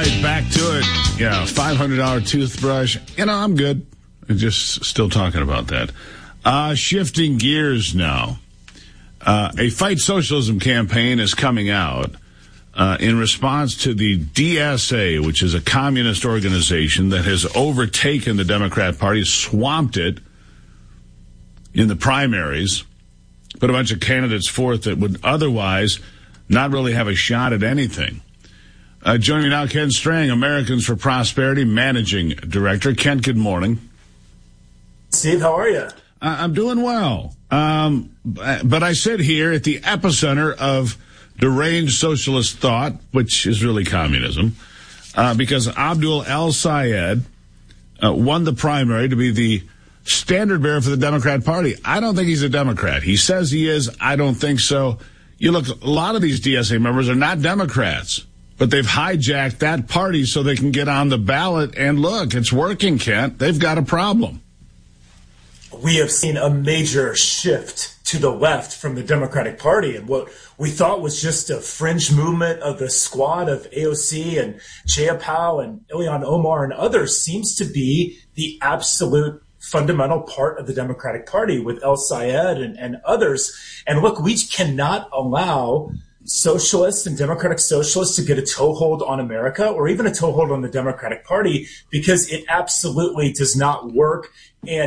right, back to it. Yeah, $500 toothbrush. I'm good. Just still talking about that. Shifting gears now. A Fight Socialism campaign is coming out in response to the DSA, which is a communist organization that has overtaken the Democrat Party, swamped it in the primaries, put a bunch of candidates forth that would otherwise not really have a shot at anything. Joining me now, Ken Strang, Americans for Prosperity Managing Director. Ken, good morning. Steve, how are you? I'm doing well. But I sit here at the epicenter of deranged socialist thought, which is really communism, because Abdul El-Sayed won the primary to be the standard bearer for the Democrat Party. I don't think he's a Democrat. He says he is. I don't think so. You look, a lot of these DSA members are not Democrats, but they've hijacked that party so they can get on the ballot. And look, it's working, Kent. They've got a problem. We have seen a major shift to the left from the Democratic Party, and what we thought was just a fringe movement of the squad of AOC and Jayapal and Ilhan Omar and others seems to be the absolute fundamental part of the Democratic Party with El-Sayed and others. And look, we cannot allow socialists and democratic socialists to get a toehold on America or even a toehold on the Democratic Party, because it absolutely does not work. And